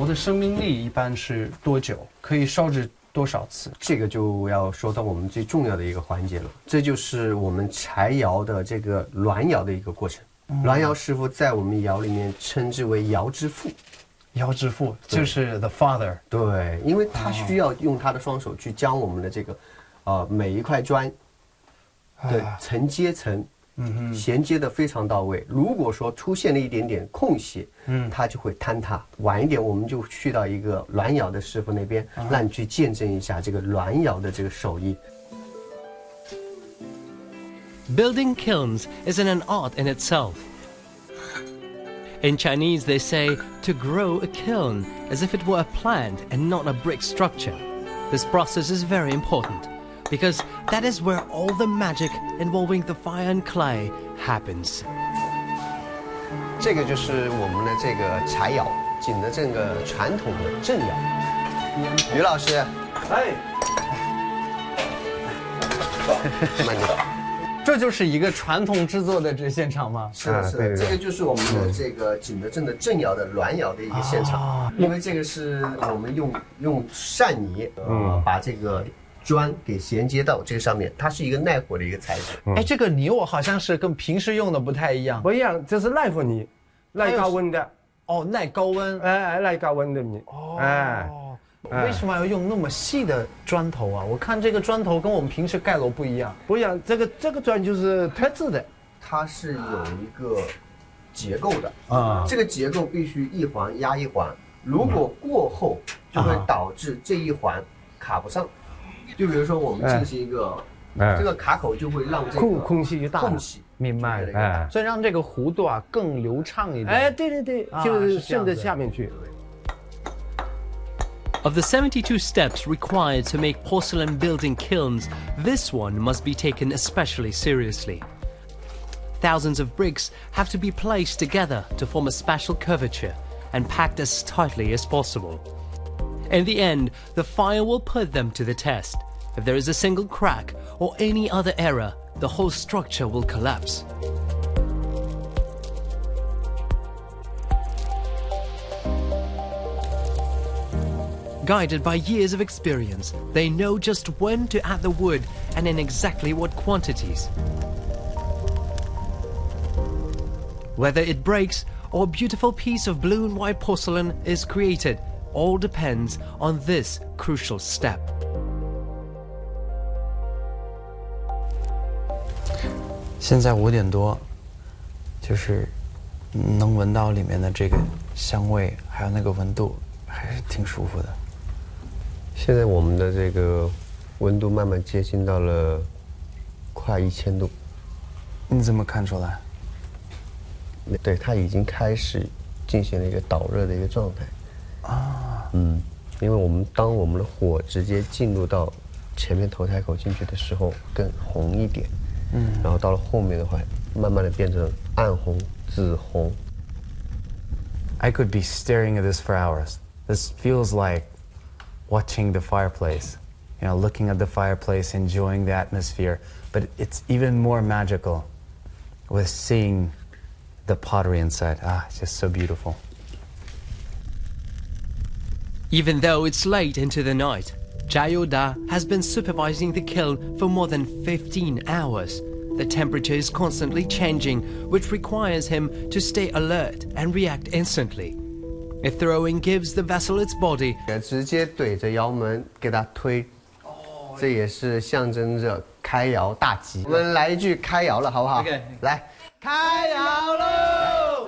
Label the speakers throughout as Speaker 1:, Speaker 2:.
Speaker 1: 窑的生命力一般是多久？可以烧制多少次？
Speaker 2: 这个就要说到我们最重要的一个环节了，这就是我们柴窑的这个栾窑的一个过程。栾窑师傅在我们窑里面称之为窑之父。
Speaker 1: 窑之父就是 the father。
Speaker 2: 对，因为他需要用他的双手去将我们的这个，每一块砖的层接层。衔接的非常到位。如果说出现了一点点空隙，它就会坍塌。晚一点，我们就去到一个栾窑的师傅那边，让你去见证一下这个栾窑的这个手艺。
Speaker 3: Building kilns isn't an art in itself. In Chinese, they say to grow a kiln as if it were a plant and not a brick structure. This process is very important.Because that is where all the magic involving the fire and clay happens.
Speaker 2: 这个就是我们的这个柴窑，景德镇个传统的镇窑。于老师，
Speaker 1: 哎，
Speaker 2: 慢点。
Speaker 1: 这就是一个传统制作的这现场吗？
Speaker 2: 是的，是的，这个就是我们的这个景德镇的镇窑的栾窑的一个现场。因为这个是我们用扇泥，把这个砖给衔接到这个上面，它是一个耐火的一个材质。
Speaker 1: 哎，这个泥我好像是跟平时用的不太一样。
Speaker 4: 不一样，这是耐火泥，耐高温的。
Speaker 1: 哦，耐高温。
Speaker 4: 哎，耐高温的泥。
Speaker 1: 哦。
Speaker 4: 哎。
Speaker 1: 为什么要用那么细的砖头啊？我看这个砖头跟我们平时盖楼不一样。
Speaker 4: 不一样，这个砖就是特制的，
Speaker 2: 它是有一个结构的啊。这个结构必须一环压一环，如果过厚就会导致这一环卡不上。就比如说我们进行一个，这个卡口就会让这个
Speaker 4: 空隙大，
Speaker 2: 空隙
Speaker 4: 明白了，哎，
Speaker 1: 所以让这个弧度啊更流畅一点。
Speaker 4: 哎，对对对，就是顺着下面去。
Speaker 3: Of the 72 steps required to make porcelain building kilns, this one must be taken especially seriously. Thousands of bricks have to be placed together to form a special curvature and packed as tightly as possible. In the end, the fire will put them to the test. If there is a single crack or any other error, the whole structure will collapse. Guided by years of experience, they know just when to add the wood and in exactly what quantities. Whether it breaks or a beautiful piece of blue and white porcelain is created, all depends on this crucial step.
Speaker 1: 现在5点多，就是能闻到里面的这个香味，还有那个温度，还是挺舒服的。
Speaker 2: 现在我们的这个温度慢慢接近到了快1000度。
Speaker 1: 你怎么看出来？
Speaker 2: 对，它已经开始进行了一个导热的一个状态。啊，因为当我们的火直接进入到前面头台口进去的时候更红一点，然后到了后面的话，慢慢的变成暗红、紫红。
Speaker 1: I could be staring at this for hours. This feels like watching the fireplace, you know, looking at the fireplace, enjoying the atmosphere. But it's even more magical with seeing the pottery inside. Ah, it's just so beautiful.
Speaker 3: Even though it's late into the night, Jia Da has been supervising the kiln for more than 15 hours. The temperature is constantly changing, which requires him to stay alert and react instantly. If throwing gives the vessel its body,
Speaker 2: 直接对着窑门给它推，这也是象征着开窑大吉。我们来一句开窑了，好不好？
Speaker 1: OK，
Speaker 2: 来，开窑喽！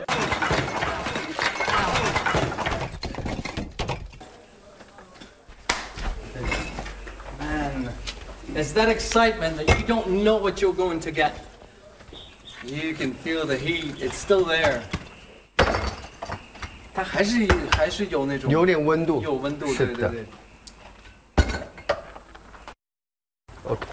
Speaker 1: Man, it's that excitement that you don't know what you're going to get. You can feel the heat; it's still there. 它还是有那种
Speaker 2: 有点温度，
Speaker 1: 有温度，
Speaker 2: 是的。
Speaker 1: 对对对。
Speaker 2: OK，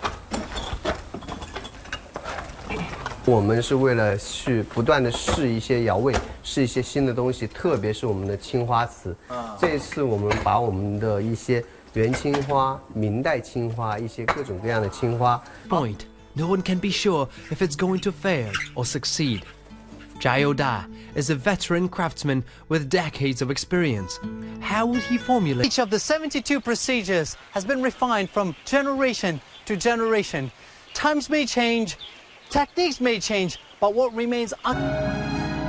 Speaker 2: 我们是为了去不断的试一些窑味，试一些新的东西，特别是我们的青花瓷。这一次我们把我们的一些元青花、明代青花、一些各种各样的青花。
Speaker 3: point, no one can be sure if it's going to fail or succeed. Jiao Da is a veteran craftsman with decades of experience. How would he formulate?
Speaker 5: Each of the 72 procedures has been refined from generation to generation. Times may change, techniques may change, but what remains